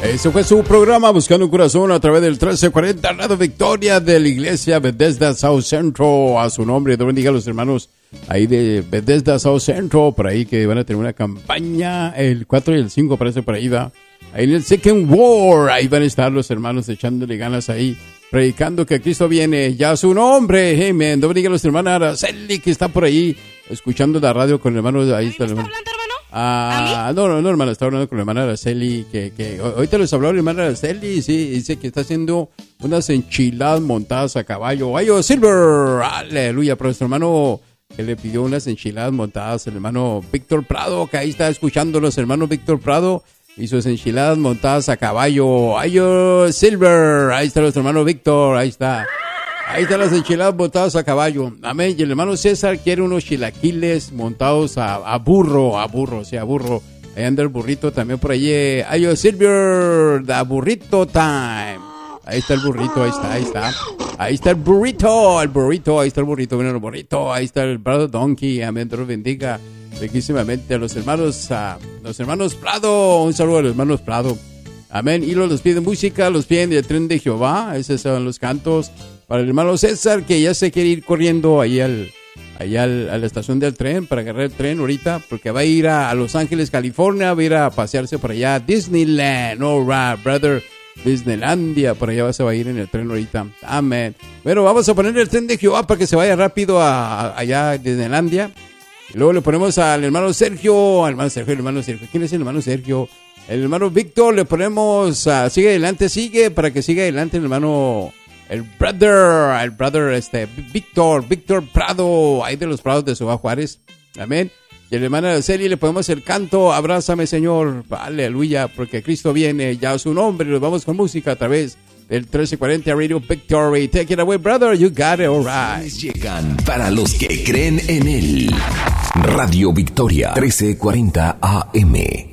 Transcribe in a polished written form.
Ese fue su programa Buscando un Corazón a través del 1340 Radio Victoria de la Iglesia Bethesda South Central. A su nombre, Dios bendiga a los hermanos ahí de Bethesda South Central, por ahí que van a tener una campaña el 4 y el 5, parece por ahí va. Ahí en el Second War, ahí van a estar los hermanos echándole ganas ahí, predicando que Cristo viene, ya a su nombre. Amén. Dios bendiga a los hermanos Araceli que está por ahí escuchando la radio con el hermano. Ahí está el hermano. No, hermano, está hablando con la hermana Araceli, que ahorita les habló la hermana Araceli, sí, dice que está haciendo unas enchiladas montadas a caballo. ¡Ay, oh, Silver! ¡Aleluya! Pero nuestro hermano que le pidió unas enchiladas montadas, el hermano Víctor Prado, que ahí está escuchando los hermanos Víctor Prado y sus enchiladas montadas a caballo. ¡Ay, oh, Silver! Ahí está nuestro hermano Víctor, ahí está. Ahí están las enchiladas montadas a caballo. Amén. Y el hermano César quiere unos chilaquiles montados a burro. Ahí anda el burrito también por allí. Ay, yo, Silver, the burrito time. Ahí está el burrito, ahí está. Ahí está el burrito, ahí está el burrito, viene el burrito. Ahí está el brother Donkey. Amén, Dios bendiga riquísimamente a los hermanos Prado. Un saludo a los hermanos Prado. Amén. Y los piden música, los piden del Tren de Jehová. Esos son los cantos. Para el hermano César, que ya se quiere ir corriendo ahí a la estación del tren para agarrar el tren ahorita, porque va a ir a Los Ángeles, California, va a ir a pasearse por allá a Disneyland. All right, brother. Disneylandia, por allá se va a ir en el tren ahorita. Amén. Bueno, vamos a poner el Tren de Jehová para que se vaya rápido allá a Disneylandia. Y luego le ponemos al hermano Sergio. ¿Quién es el hermano Sergio? El hermano Víctor, le ponemos sigue adelante, para que siga adelante el hermano... El brother, Víctor Prado, ahí de los Prados de Ciudad Juárez. Amén. Y el hermano Araceli le ponemos el canto, Abrázame, Señor. Aleluya, porque Cristo viene, ya a su nombre. Nos vamos con música a través del 1340 Radio Victory. Take it away, brother. You got it, all right. Llegan para los que creen en él. Radio Victoria, 1340 AM.